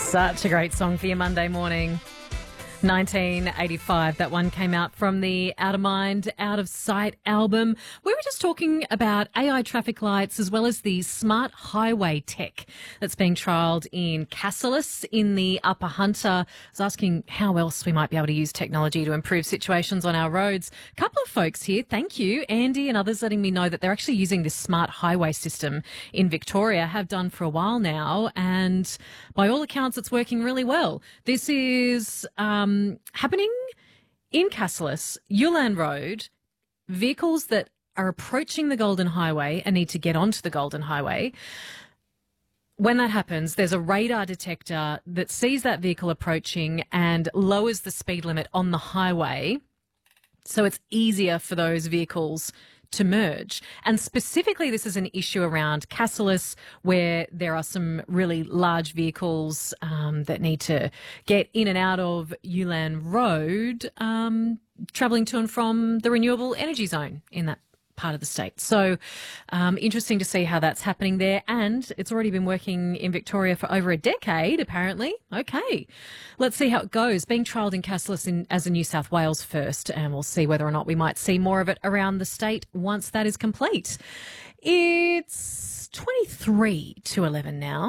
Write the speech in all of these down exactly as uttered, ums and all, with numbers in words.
Such a great song for your Monday morning. nineteen eighty-five, that one came out from the Out of Mind, Out of Sight album. We were just talking about A I traffic lights as well as the smart highway tech that's being trialled in Cassilis in the Upper Hunter. I was asking how else we might be able to use technology to improve situations on our roads. A couple of folks here, thank you, Andy and others, letting me know that they're actually using this smart highway system in Victoria, have done for a while now, and by all accounts it's working really well. This is um, happening in Cassilis, Ulan Road. Vehicles that are approaching the Golden Highway and need to get onto the Golden Highway, when that happens, there's a radar detector that sees that vehicle approaching and lowers the speed limit on the highway, so it's easier for those vehicles to merge. And specifically, this is an issue around Cassilis, where there are some really large vehicles um, that need to get in and out of Ulan Road, um, travelling to and from the renewable energy zone in that part of the state. So um, interesting to see how that's happening there. And it's already been working in Victoria for over a decade, apparently. Okay, let's see how it goes. Being trialled in Cassilis in, as a New South Wales first, and we'll see whether or not we might see more of it around the state once that is complete. It's twenty-three to eleven now.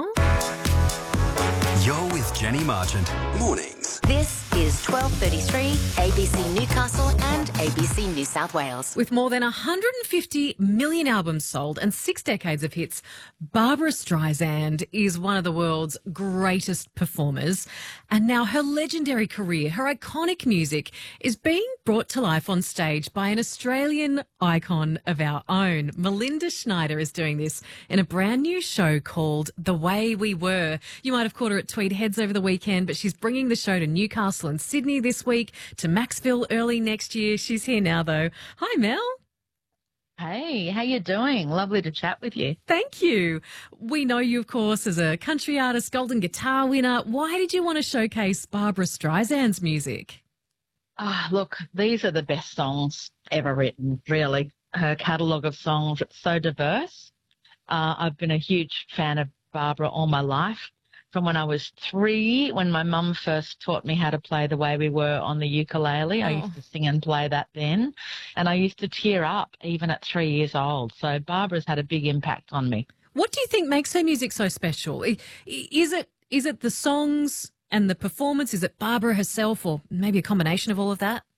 You're with Jenny Marchant. Mornings. This is twelve thirty-three, A B C Newcastle and A B C New South Wales. With more than one hundred fifty million albums sold and six decades of hits, Barbra Streisand is one of the world's greatest performers. And now her legendary career, her iconic music, is being brought to life on stage by an Australian icon of our own. Melinda Schneider is doing this in a brand new show called The Way We Were. You might have caught her at Tweed Heads over the weekend, but she's bringing the show to Newcastle and Sydney this week, to Maxville early next year. She's here now, though. Hi, Mel. Hey, how you doing? Lovely to chat with you. Thank you. We know you, of course, as a country artist, Golden Guitar winner. Why did you want to showcase Barbra Streisand's music? Ah, look, these are the best songs ever written, really. Her catalogue of songs, it's so diverse. Uh, I've been a huge fan of Barbra all my life. From when I was three, when my mum first taught me how to play The Way We Were on the ukulele. Oh. I used to sing and play that then. And I used to tear up even at three years old. So Barbra's had a big impact on me. What do you think makes her music so special? Is it is it the songs and the performance? Is it Barbra herself, or maybe a combination of all of that?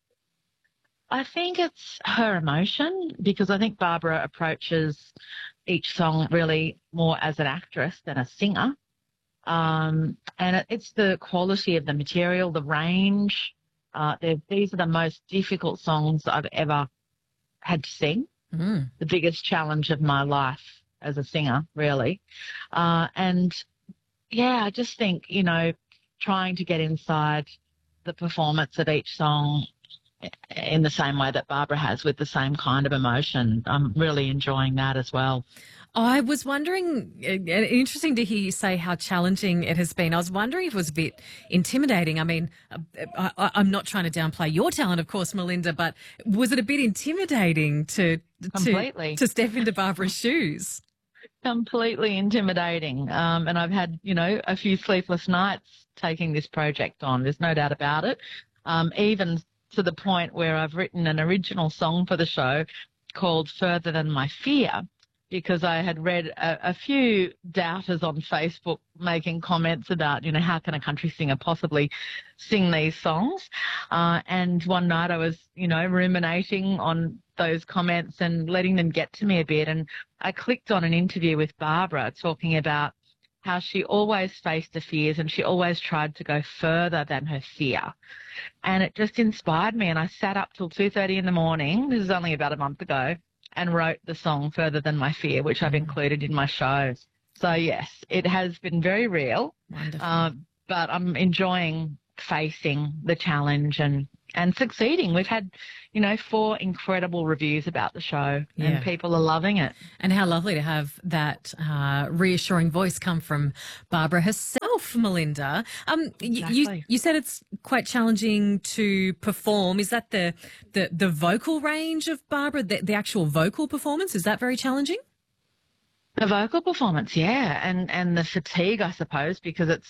I think it's her emotion, because I think Barbra approaches each song really more as an actress than a singer. Um, and it, it's the quality of the material, the range. Uh, these are the most difficult songs I've ever had to sing. Mm. The biggest challenge of my life as a singer, really. Uh, and, yeah, I just think, you know, trying to get inside the performance of each song in the same way that Barbra has, with the same kind of emotion. I'm really enjoying that as well. I was wondering, interesting to hear you say how challenging it has been. I was wondering if it was a bit intimidating. I mean, I, I, I'm not trying to downplay your talent, of course, Melinda, but was it a bit intimidating to Completely. to, to step into Barbra's shoes? Completely intimidating. Um, and I've had, you know, a few sleepless nights taking this project on. There's no doubt about it. Um, even to the point where I've written an original song for the show called Further Than My Fear, because I had read a, a few doubters on Facebook making comments about, you know, how can a country singer possibly sing these songs? Uh, and one night I was, you know, ruminating on those comments and letting them get to me a bit. And I clicked on an interview with Barbra talking about how she always faced the fears and she always tried to go further than her fear. And it just inspired me. And I sat up till two thirty in the morning, this is only about a month ago, and wrote the song Further Than My Fear, which I've included in my show. So, yes, it has been very real, uh, but I'm enjoying facing the challenge and, and succeeding. We've had, you know, four incredible reviews about the show, yeah. and people are loving it. And how lovely to have that uh, reassuring voice come from Barbra herself, Melinda. Um, exactly. you, you said it's quite challenging to perform. Is that the the, the vocal range of Barbra, the, the actual vocal performance? Is that very challenging? The vocal performance, yeah, and, and the fatigue, I suppose, because it's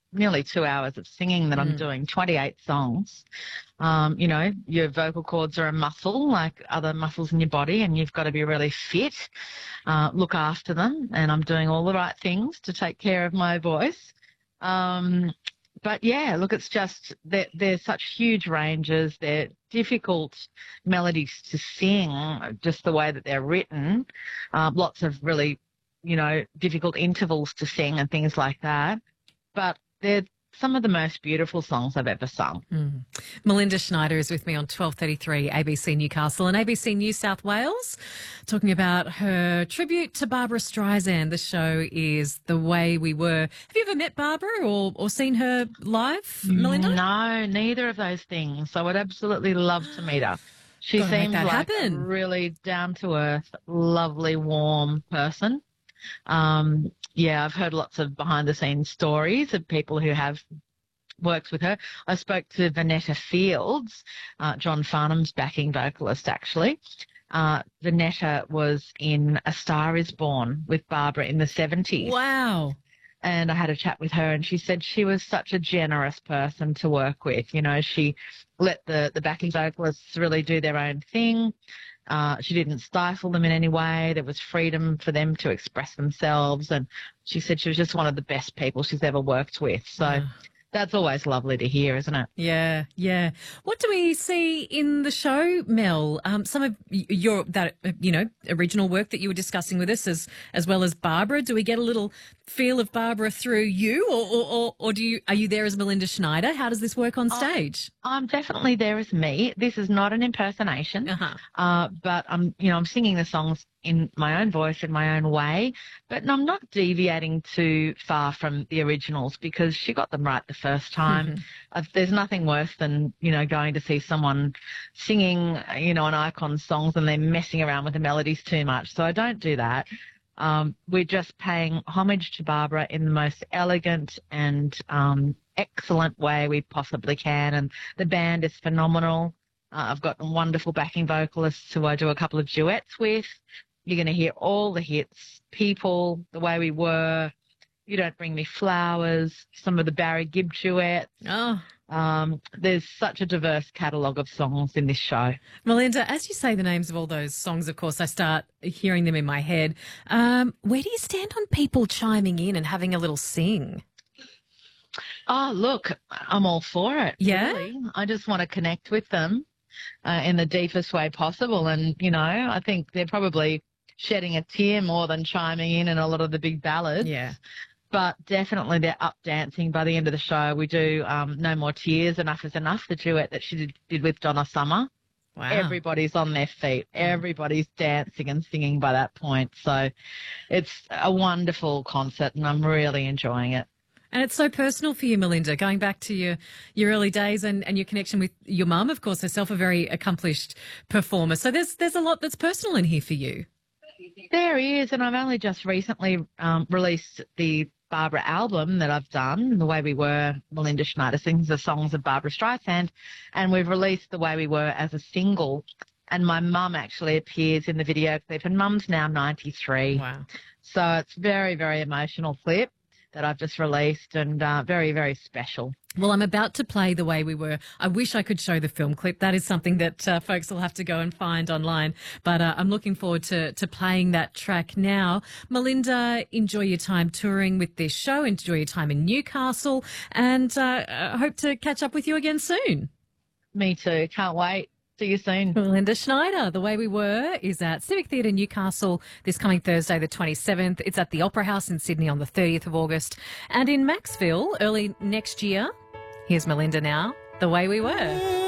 nearly two hours of singing that I'm doing, twenty-eight songs. Um, you know, your vocal cords are a muscle like other muscles in your body, and you've got to be really fit, uh, look after them. And I'm doing all the right things to take care of my voice. Um, but yeah, look, it's just that there's such huge ranges. They're difficult melodies to sing, just the way that they're written. Um, lots of really, you know, difficult intervals to sing and things like that. But they're some of the most beautiful songs I've ever sung. Mm. Melinda Schneider is with me on twelve thirty-three A B C Newcastle and A B C New South Wales, talking about her tribute to Barbara Streisand. The show is The Way We Were. Have you ever met Barbara or, or seen her live, Melinda? No, neither of those things. I would absolutely love to meet her. She Gotta make seems that like happen. a really down-to-earth, lovely, warm person. Um, yeah, I've heard lots of behind-the-scenes stories of people who have worked with her. I spoke to Vanetta Fields, uh, John Farnham's backing vocalist, actually. Uh, Vanetta was in A Star Is Born with Barbara in the seventies. Wow. And I had a chat with her, and she said she was such a generous person to work with. You know, she let the, the backing vocalists really do their own thing. Uh, she didn't stifle them in any way. There was freedom for them to express themselves. And she said she was just one of the best people she's ever worked with. So Yeah. that's always lovely to hear, isn't it? Yeah, yeah. What do we see in the show, Mel? Um, some of y- your that uh, you know original work that you were discussing with us, as as well as Barbara. Do we get a little feel of Barbara through you, or or, or, or do you are you there as Melinda Schneider? How does this work on stage? I'm definitely there as me. This is not an impersonation, Uh-huh. uh, but I'm, you know, I'm singing the songs in my own voice, in my own way, but I'm not deviating too far from the originals because she got them right the first time. Mm-hmm. Uh, there's nothing worse than, you know, going to see someone singing, you know, an icon's songs and they're messing around with the melodies too much. So I don't do that. Um, we're just paying homage to Barbara in the most elegant and um, excellent way we possibly can. And the band is phenomenal. Uh, I've got wonderful backing vocalists who I do a couple of duets with. You're going to hear all the hits, People, The Way We Were, You Don't Bring Me Flowers, some of the Barry Gibb duets. Oh, Um, there's such a diverse catalogue of songs in this show. Melinda, as you say the names of all those songs, of course, I start hearing them in my head. Um, where do you stand on people chiming in and having a little sing? Oh, look, I'm all for it. Yeah? Really. I just want to connect with them uh, in the deepest way possible. And, you know, I think they're probably shedding a tear more than chiming in in a lot of the big ballads. Yeah. But definitely they're up dancing by the end of the show. We do um, No More Tears, Enough Is Enough, the duet that she did, did with Donna Summer. Wow. Everybody's on their feet. Everybody's dancing and singing by that point. So it's a wonderful concert and I'm really enjoying it. And it's so personal for you, Melinda, going back to your, your early days and, and your connection with your mum, of course, herself a very accomplished performer. So there's there's a lot that's personal in here for you. There is, and I've only just recently um, released the Barbara album that I've done, The Way We Were. Melinda Schneider sings the songs of Barbara Streisand, and we've released The Way We Were as a single. And my mum actually appears in the video clip, and mum's now ninety-three. Wow. So it's very, very emotional clip that I've just released and uh, very, very special. Well, I'm about to play The Way We Were. I wish I could show the film clip. That is something that uh, folks will have to go and find online. But uh, I'm looking forward to, to playing that track now. Melinda, enjoy your time touring with this show. Enjoy your time in Newcastle. And uh, I hope to catch up with you again soon. Me too. Can't wait. See you soon. Melinda Schneider, The Way We Were, is at Civic Theatre Newcastle this coming Thursday the twenty-seventh. It's at the Opera House in Sydney on the thirtieth of August. And in Maxville early next year. Here's Melinda now, The Way We Were.